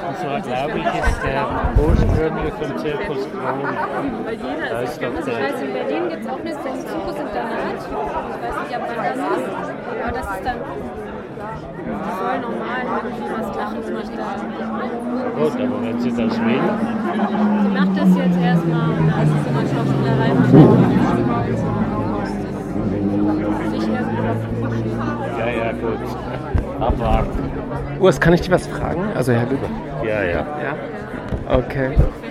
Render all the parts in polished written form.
Und zwar glaube ich, ist der ursprünglich vom Zirkus Krone. Da ist doch ich weiß, in Berlin gibt es auch ein Zirkusinternat. Ich weiß nicht, ob man das ist. Aber das ist dann voll normal, irgendwie was machen möchte. Gut, aber wenn sie das will. Sie macht das jetzt erstmal und das ist immer Schauspielerei wahrscheinlich. Ja, gut. Abwarten. Urs, kann ich dir was fragen? Also Herr Lübe. Ja. Ja? Okay.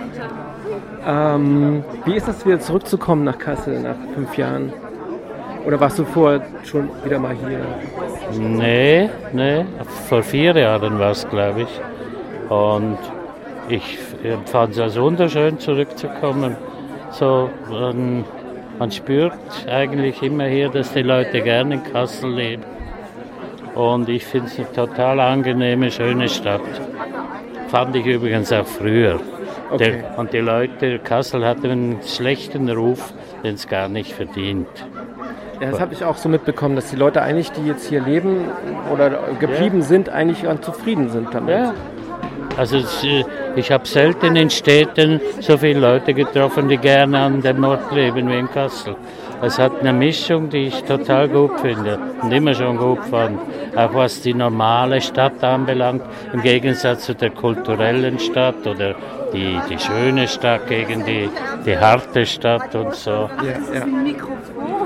Wie ist das, wieder zurückzukommen nach Kassel nach 5 Jahren? Oder warst du vorher schon wieder mal hier? Nee. Vor 4 Jahren war es, glaube ich. Und ich fand es als wunderschön, zurückzukommen. So, man spürt eigentlich immer hier, dass die Leute gerne in Kassel leben. Und ich finde es eine total angenehme, schöne Stadt. Fand ich übrigens auch früher. Okay. Und die Leute, Kassel hat einen schlechten Ruf, den es gar nicht verdient. Ja, das habe ich auch so mitbekommen, dass die Leute eigentlich, die jetzt hier leben oder geblieben sind, eigentlich ganz zufrieden sind damit. Ja. Also ich habe selten in Städten so viele Leute getroffen, die gerne an dem Ort leben wie in Kassel. Es hat eine Mischung, die ich total gut finde und immer schon gut fand. Auch was die normale Stadt anbelangt, im Gegensatz zu der kulturellen Stadt oder die schöne Stadt gegen die harte Stadt und so. Ach, das ist ein Mikrofon.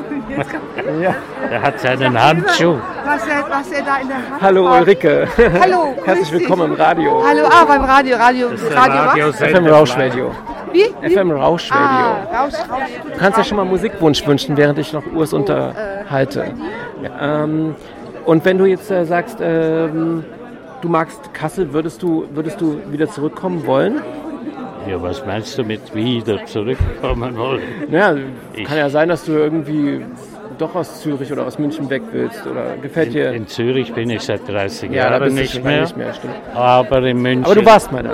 Ja. Er hat seinen Handschuh. Was er da in der Hand Hallo hat. Ulrike. Hallo. Herzlich willkommen im Radio. Hallo, beim Radio. Radio was? FM Rauschradio. Wie? FM Rauschradio. Rausch. Du kannst ja schon mal Musikwunsch wünschen, während ich noch Urs unterhalte. Ja, und wenn du jetzt sagst, du magst Kassel, würdest du wieder zurückkommen wollen? Ja, was meinst du mit wieder zurückkommen wollen? Naja, kann ja sein, dass du irgendwie doch aus Zürich oder aus München weg willst. Oder gefällt dir? In Zürich bin ich seit 30 Ja, da Jahren bist du nicht schon mehr. nicht mehr, stimmt. Aber in München. Aber du warst mal da.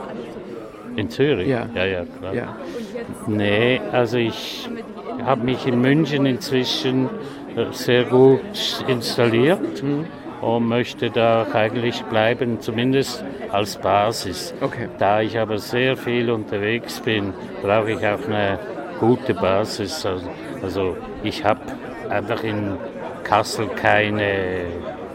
In Zürich? Ja. Ja, klar. Ja. Nee, also ich habe mich in München inzwischen sehr gut installiert und möchte da auch eigentlich bleiben, zumindest als Basis. Okay. Da ich aber sehr viel unterwegs bin, brauche ich auch eine gute Basis. Also ich habe einfach in Kassel keine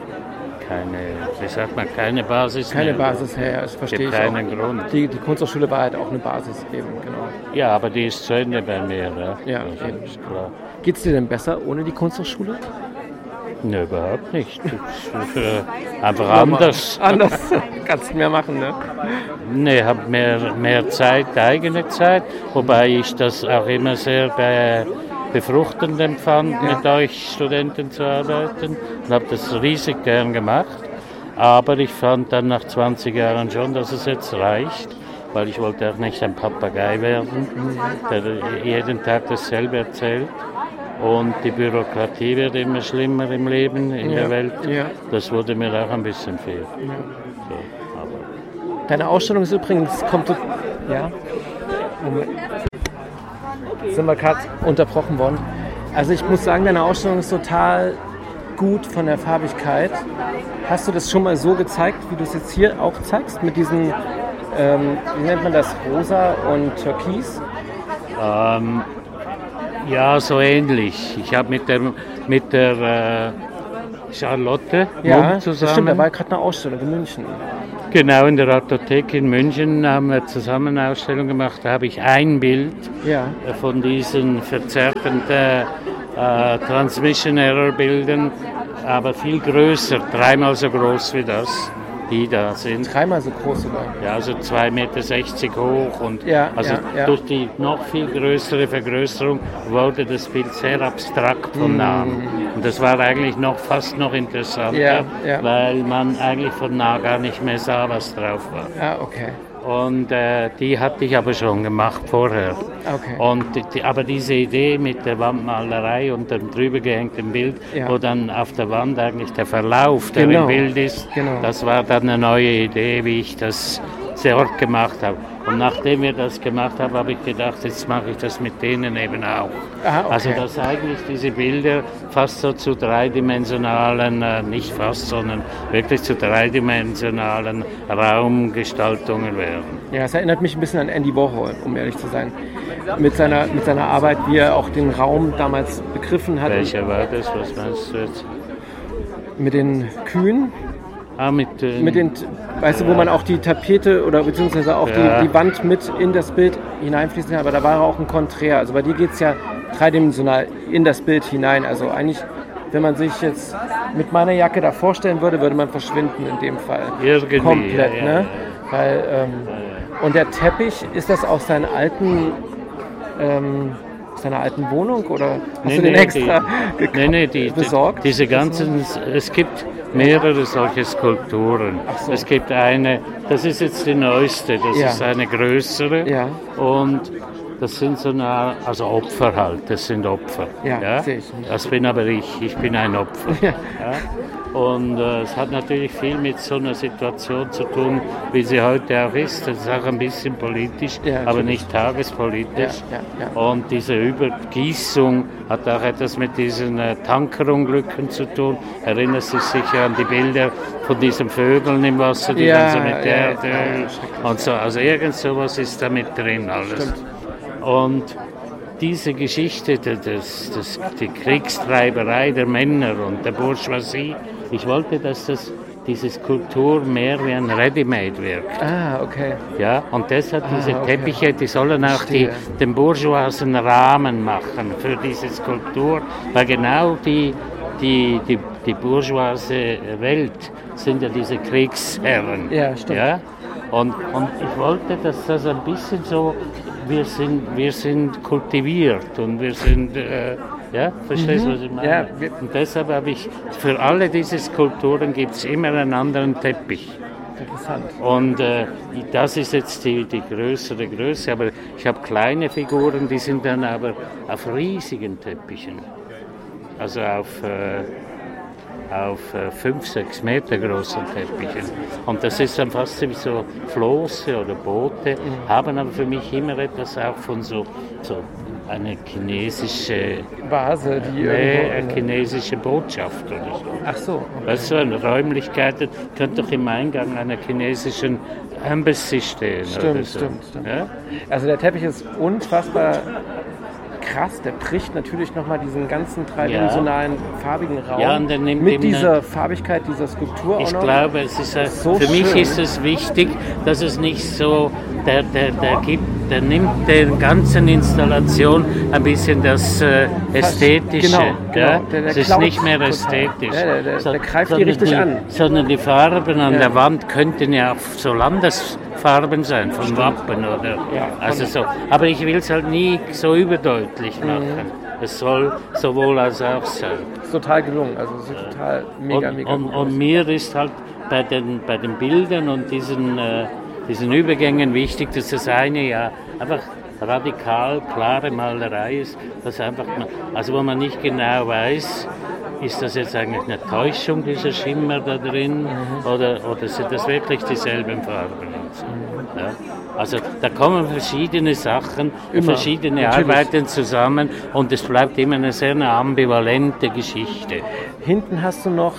Basis Keine mehr. Basis, ja, das verstehe ich Keinen auch. Grund. Die Kunsthochschule war halt auch eine Basis eben, genau. Ja, aber die ist zu Ende bei mir. Ja, das eben. ist klar. Geht es dir denn besser ohne die Kunsthochschule? Ne, überhaupt nicht. Das ist, einfach anders. Anders. Kannst mehr machen, ne? Ne, habe mehr Zeit, eigene Zeit, wobei ich das auch immer sehr befruchtend empfand, mit euch Studenten zu arbeiten und habe das riesig gern gemacht. Aber ich fand dann nach 20 Jahren schon, dass es jetzt reicht, weil ich wollte auch nicht ein Papagei werden, der jeden Tag dasselbe erzählt. Und die Bürokratie wird immer schlimmer im Leben, in der Welt. Ja. Das wurde mir auch ein bisschen viel. Ja. So, aber Deine Ausstellung ist übrigens, ja? Moment. Sind wir gerade unterbrochen worden. Also ich muss sagen, deine Ausstellung ist total gut von der Farbigkeit. Hast du das schon mal so gezeigt, wie du es jetzt hier auch zeigst? Mit diesen, wie nennt man das, rosa und türkis? ja, so ähnlich. Ich habe mit der Charlotte Mumm Das zusammen. stimmt, da war gerade eine Ausstellung in München. Genau, in der Artothek in München haben wir zusammen eine Ausstellung gemacht. Da habe ich ein Bild von diesen verzerrten Transmission Error Bildern, aber viel größer, 3-mal so groß wie das, die da sind. 3-mal so groß sogar. Ja, also 2,60 Meter hoch und Ja. durch die noch viel größere Vergrößerung wurde das Bild sehr abstrakt von nahem. Und das war eigentlich fast noch interessanter, weil man eigentlich von nah gar nicht mehr sah, was drauf war. Ah, okay. Und die hatte ich aber schon gemacht vorher. Okay. Und aber diese Idee mit der Wandmalerei und dem drüber gehängten Bild, wo dann auf der Wand eigentlich der Verlauf, der im Bild ist, das war dann eine neue Idee, wie ich das sehr oft gemacht haben. Und nachdem wir das gemacht haben, habe ich gedacht, jetzt mache ich das mit denen eben auch. Aha, okay. Also dass eigentlich diese Bilder fast so zu dreidimensionalen, nicht fast, sondern wirklich zu dreidimensionalen Raumgestaltungen werden. Ja, es erinnert mich ein bisschen an Andy Warhol, um ehrlich zu sein. Mit seiner Arbeit, wie er auch den Raum damals begriffen hat. Welcher war das? Was meinst du jetzt? Mit den Kühen. Mit den, weißt du, wo man auch die Tapete oder beziehungsweise auch die Wand mit in das Bild hineinfließen kann, aber da war auch ein Konträr. Also bei dir geht es ja dreidimensional in das Bild hinein. Also eigentlich, wenn man sich jetzt mit meiner Jacke da vorstellen würde, würde man verschwinden in dem Fall. Irgendwie, komplett, ne? Weil, und der Teppich, ist das aus seiner alten Wohnung oder hast du den extra besorgt? Diese ganzen, es gibt mehrere solche Skulpturen. So. Es gibt eine, das ist jetzt die neueste, das ist eine größere und das sind so eine, also Opfer halt, das sind Opfer. Ja. Sehe ich. Das bin aber ich bin ein Opfer. Ja. Und es hat natürlich viel mit so einer Situation zu tun, wie sie heute auch ist. Das ist auch ein bisschen politisch, aber nicht tagespolitisch. Ja. Und diese Übergießung hat auch etwas mit diesen Tankerunglücken zu tun. Erinnert sich sicher an die Bilder von diesen Vögeln im Wasser, die dann so mit Erdöl und so. Also irgend sowas ist da mit drin alles. Stimmt. Und diese Geschichte, die Kriegstreiberei der Männer und der Bourgeoisie, ich wollte, dass diese Skulptur mehr wie ein Ready-Made wirkt. Ah, okay. Ja, und deshalb diese Teppiche, die sollen auch den bourgeoisen Rahmen machen für diese Skulptur, weil genau die bourgeoise Welt sind ja diese Kriegsherren. Ja, stimmt. Ja? Und ich wollte, dass das ein bisschen so, wir sind kultiviert und wir sind, verstehst du, was ich meine? Ja, und deshalb habe ich, für alle diese Skulpturen gibt es immer einen anderen Teppich. Interessant. Und das ist jetzt die größere Größe, aber ich habe kleine Figuren, die sind dann aber auf riesigen Teppichen. Also auf 5-6 Meter großen Teppichen. Und das ist dann fast wie so Flosse oder Boote, haben aber für mich immer etwas auch von so eine chinesische Vase, eine chinesische Botschaft oder so. Ach so. Okay. Weißt du, eine Räumlichkeit könnte doch im Eingang einer chinesischen Embassy stehen. Stimmt. Ja? Also der Teppich ist unfassbar krass, der bricht natürlich nochmal diesen ganzen dreidimensionalen farbigen Raum und dann nimmt mit dieser Farbigkeit dieser Skulptur ich glaube, es ist so für mich ist es wichtig, dass es nicht so, der nimmt der ganzen Installation ein bisschen das Ästhetische. Genau. Es ist nicht mehr ästhetisch. Der greift die richtig an. Sondern die Farben an der Wand könnten ja auch so Landesfarben sein, von Wappen oder also so. Aber ich will es halt nie so überdeutlich machen. Es soll sowohl als auch sein. Ist total gelungen, also es ist total mega gut. Und mir ist halt bei den Bildern und diesen Übergängen wichtig, dass das eine einfach radikal klare Malerei ist, dass einfach also wo man nicht genau weiß, ist das jetzt eigentlich eine Täuschung, dieser Schimmer da drin, oder sind das wirklich dieselben Farben? Ja? Also da kommen verschiedene Sachen, verschiedene Arbeiten zusammen und es bleibt immer eine sehr ambivalente Geschichte. Hinten hast du noch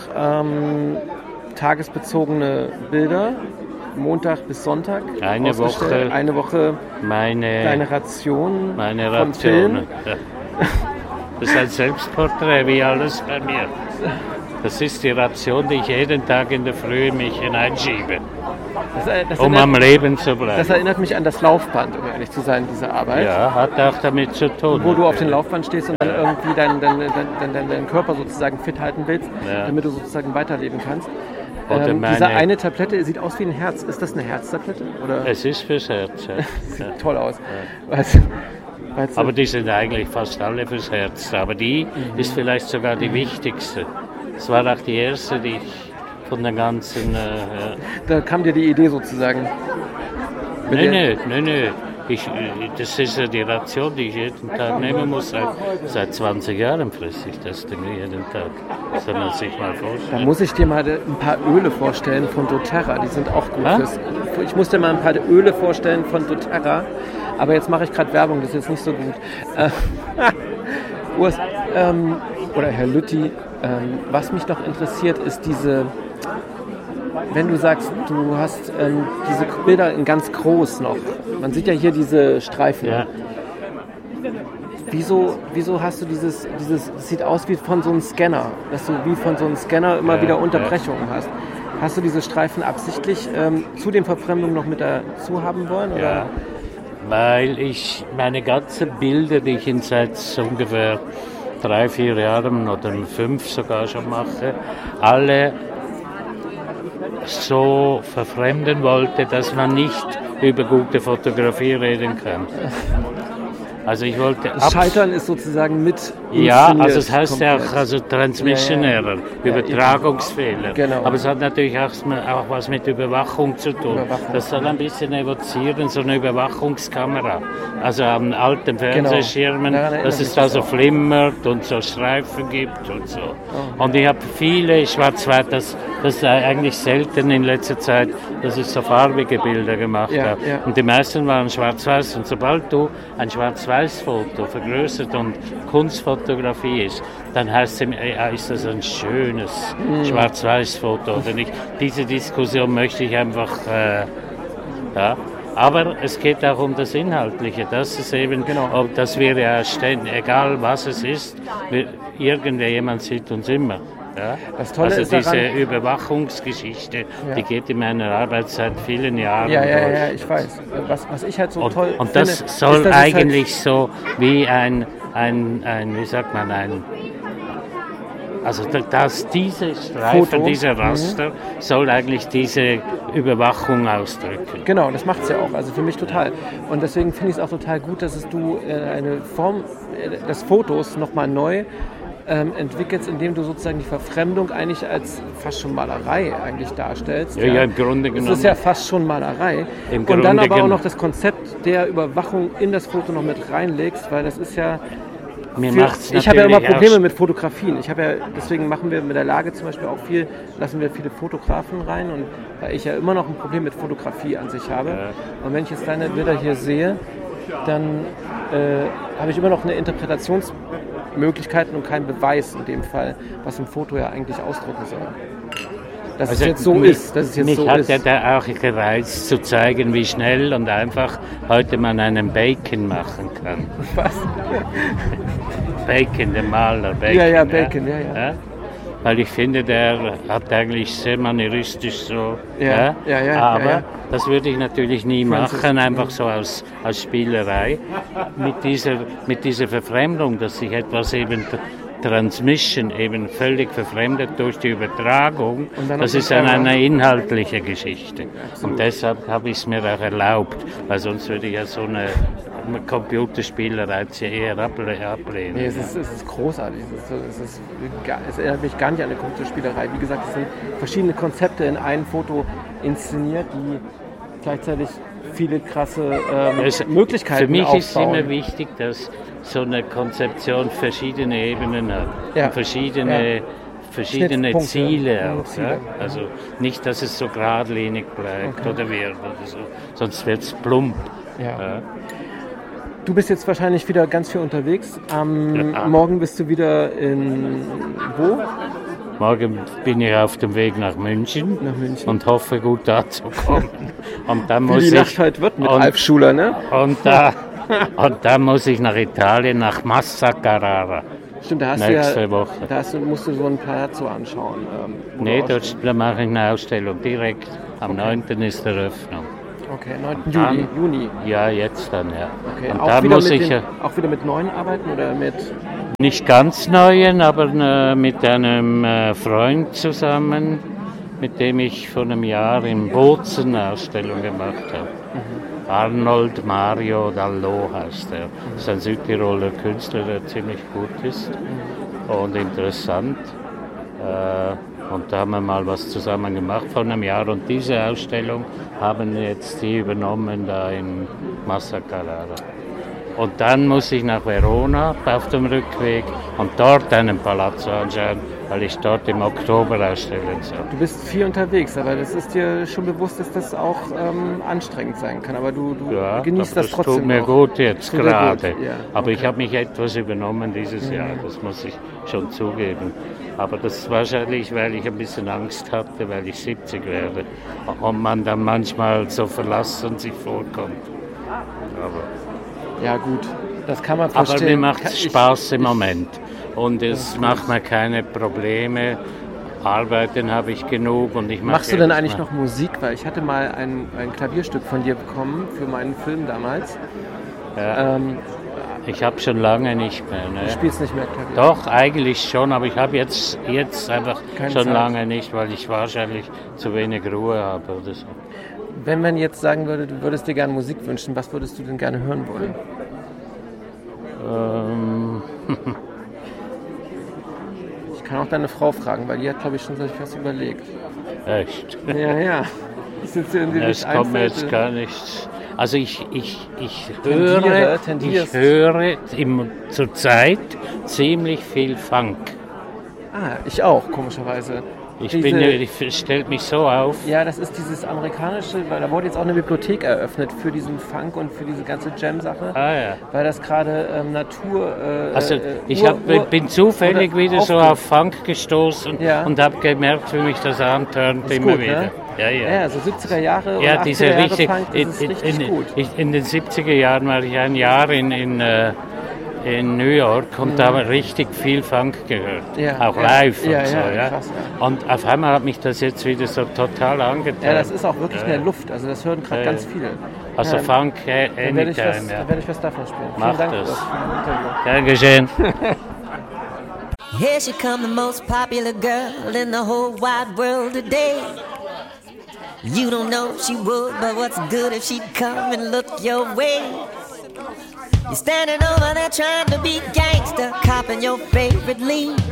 tagesbezogene Bilder, Montag bis Sonntag. Eine Woche deine Ration von Film. Ja. Das ist ein Selbstporträt, wie alles bei mir. Das ist die Ration, die ich jeden Tag in der Früh in mich hineinschiebe, um am Leben zu bleiben. Das erinnert mich an das Laufband, um ehrlich zu sein, diese Arbeit. Ja, hat auch damit zu tun. Wo du auf dem Laufband stehst und dann irgendwie deinen Körper sozusagen fit halten willst, damit du sozusagen weiterleben kannst. Diese eine Tablette sieht aus wie ein Herz. Ist das eine Herztablette? Oder? Es ist fürs Herz. Ja. Sieht toll aus. Ja. Aber die sind eigentlich fast alle fürs Herz. Aber die ist vielleicht sogar die wichtigste. Es war auch die erste, die ich von der ganzen... Da kam dir die Idee sozusagen? Nein. Das ist ja die Ration, die ich jeden Tag nehmen muss. Seit 20 Jahren fresse ich das Ding jeden Tag. Das soll man sich mal vorstellen. Da muss ich dir mal ein paar Öle vorstellen von doTERRA. Die sind auch gut. Ich muss dir mal ein paar Öle vorstellen von doTERRA. Aber jetzt mache ich gerade Werbung, das ist jetzt nicht so gut. Urs, oder Herr Lütti, was mich noch interessiert, ist diese... Wenn du sagst, du hast diese Bilder in ganz groß noch, man sieht ja hier diese Streifen. Ja. Wieso hast du dieses, das sieht aus wie von so einem Scanner, dass du wie von so einem Scanner immer wieder Unterbrechungen hast. Hast du diese Streifen absichtlich zu den Verfremdungen noch mit dazu haben wollen? Oder? Ja, weil ich meine ganzen Bilder, die ich seit so ungefähr 3-4 Jahren oder 5 sogar schon mache, alle so verfremden wollte, dass man nicht über gute Fotografie reden kann. Also ich wollte... Das Scheitern ist sozusagen mit Ja, also es heißt ja auch also Transmission Error, Übertragungsfehler. Genau. Aber es hat natürlich auch was mit Überwachung zu tun. Das soll ein bisschen evozieren, so eine Überwachungskamera. Also an alten Fernsehschirmen, dass es da so flimmert und so Streifen gibt und so. Und ich habe viele Schwarz-Weiß, das ist eigentlich selten in letzter Zeit, dass ich so farbige Bilder gemacht habe. Ja. Und die meisten waren Schwarz-Weiß. Und sobald du ein Schwarz-Weiß-Foto vergrößert und Kunstfotografie ist, dann heißt es, ist das ein schönes Schwarz-Weiß-Foto oder nicht. Diese Diskussion möchte ich einfach, aber es geht auch um das Inhaltliche. Das ist eben, dass wir ja ständig, egal was es ist, irgendjemand sieht uns immer. Ja? Das Tolle ist diese Überwachungsgeschichte, die geht in meiner Arbeit seit vielen Jahren durch. Ja, ich weiß. Was ich halt so toll finde, das soll ist, eigentlich halt so wie wie sagt man, also dass diese Streifen, diese Raster, soll eigentlich diese Überwachung ausdrücken. Genau, das macht es ja auch, also für mich total. Und deswegen finde ich es auch total gut, dass du eine Form des Fotos nochmal neu entwickelst, indem du sozusagen die Verfremdung eigentlich als fast schon Malerei eigentlich darstellst. Ja, im Grunde genommen. Das ist ja fast schon Malerei. Und dann aber auch noch das Konzept der Überwachung in das Foto noch mit reinlegst, weil das ist ja... Ich habe ja immer Probleme mit Fotografien. Deswegen machen wir mit der Lage zum Beispiel auch lassen wir viele Fotografen rein, und weil ich ja immer noch ein Problem mit Fotografie an sich habe. Und wenn ich jetzt deine Bilder hier sehe, dann habe ich immer noch eine Interpretationsmöglichkeiten und keinen Beweis in dem Fall, was ein Foto ja eigentlich ausdrücken soll. Dass es jetzt so ist. Mich hat ja da auch gereizt, zu zeigen, wie schnell und einfach heute man einen Bacon machen kann. Was? Bacon, der Maler. Bacon, ja, Bacon, ja. Weil ich finde, der hat eigentlich sehr manieristisch so. Aber das würde ich natürlich nie machen, einfach so aus Spielerei. Mit dieser Verfremdung, dass sich etwas eben Transmission eben völlig verfremdet durch die Übertragung, das ist eine inhaltliche Geschichte. Und deshalb habe ich es mir auch erlaubt, weil sonst würde ich ja so eine Computerspielerei eher ablehnen. Nee, es ist großartig. Es erinnert mich gar nicht an eine Computerspielerei. Wie gesagt, es sind verschiedene Konzepte in einem Foto inszeniert, die gleichzeitig viele krasse Möglichkeiten Für mich aufbauen. ist immer wichtig, dass so eine Konzeption verschiedene Ebenen hat, und verschiedene Ziele auch. Ja? Also nicht, dass es so geradlinig bleibt oder wird oder so, sonst wird es plump. Ja. Du bist jetzt wahrscheinlich wieder ganz viel unterwegs. Morgen bist du wieder in wo? Morgen bin ich auf dem Weg nach München und hoffe, gut da zu kommen. Und dann muss die Nacht halt wird mit Alf Schuler, ne? Und dann muss ich nach Italien, nach Massa Carrara. Stimmt, nächste Woche. Musst du so ein Palazzo anschauen. Da mache ich eine Ausstellung direkt. Am 9. ist die Eröffnung. Okay, 9. Juni. Ja, jetzt dann, ja. Okay. Und auch, dann auch wieder mit neuen arbeiten oder mit... Nicht ganz neuen, aber mit einem Freund zusammen, mit dem ich vor einem Jahr in Bozen eine Ausstellung gemacht habe. Arnold Mario Dallo heißt er. Das ist ein Südtiroler Künstler, der ziemlich gut ist und interessant. Und da haben wir mal was zusammen gemacht vor einem Jahr. Und diese Ausstellung haben jetzt die übernommen da in Massa Carrara. Und dann muss ich nach Verona auf dem Rückweg und dort einen Palazzo anschauen, weil ich dort im Oktober ausstellen soll. Du bist viel unterwegs, aber das ist dir schon bewusst, dass das auch anstrengend sein kann. Aber du genießt das trotzdem. Das tut mir gut jetzt gerade. Ja, aber ich habe mich etwas übernommen dieses Jahr, das muss ich schon zugeben. Aber das ist wahrscheinlich, weil ich ein bisschen Angst hatte, weil ich 70 werde. Und man dann manchmal so verlassen sich vorkommt. Ja gut, das kann man verstehen. Aber mir macht es Spaß im Moment. Und es macht mir keine Probleme. Arbeiten habe ich genug. Und Machst du denn eigentlich noch Musik? Weil ich hatte mal ein Klavierstück von dir bekommen für meinen Film damals. Ja. Ich habe schon lange nicht mehr. Ne? Du spielst nicht mehr Klavier? Doch, eigentlich schon, aber ich habe jetzt einfach keine schon Zeit. Lange nicht, weil ich wahrscheinlich zu wenig Ruhe habe oder so. Wenn man jetzt sagen würde, du würdest dir gerne Musik wünschen, was würdest du denn gerne hören wollen? Ich kann auch deine Frau fragen, weil die hat, glaube ich, schon sich was überlegt. Echt? Ja. Das kommt mir jetzt gar nicht. Also ich höre zurzeit ziemlich viel Funk. Ich auch, komischerweise. Ich stelle mich so auf. Ja, das ist dieses amerikanische, weil da wurde jetzt auch eine Bibliothek eröffnet für diesen Funk und für diese ganze Jam-Sache. Ja. Weil das gerade Natur... bin zufällig wieder so auf Funk gestoßen und habe gemerkt, wie mich das antörnt immer wieder. Ne? Ja, so 70er Jahre ja, oder 80er Jahre Funk, das ist richtig gut. In den 70er Jahren war ich ein Jahr in New York und da habe ich richtig viel Funk gehört, auch live und so. Krass, ja. Und auf einmal hat mich das jetzt wieder so total angetan. Ja, das ist auch wirklich in der Luft, also das hören gerade ganz viele. Also Funk anytime, Dann werde ich was davon spielen. Mach Vielen Dank das. für das Interview. Gern geschehen. Here she come, the most popular girl in the whole wide world today. You don't know if she would, but what's good if she'd come and look your way? You're standing over there trying to be gangster, copping your favorite lean.